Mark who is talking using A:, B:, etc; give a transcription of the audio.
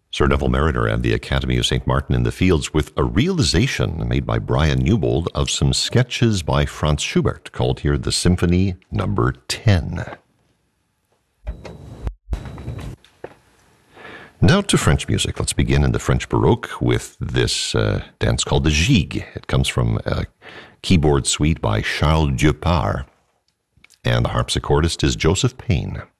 A: Sir Neville Mariner and the Academy of St. Martin in the Fields with a realization made by Brian Newbold of some sketches by Franz Schubert, called here the Symphony Number 10. Now to French music. Let's begin in the French Baroque with this dance called the gigue. It comes from a keyboard suite by Charles Dupart, and the harpsichordist is Joseph Payne.